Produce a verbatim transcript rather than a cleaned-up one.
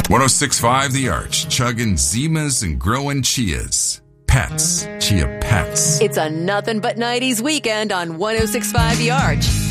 oh six point five The Arch, chugging Zimas and growing Chias. Pets. Chia Pets. It's a nothing but nineties weekend on one oh six point five The Arch.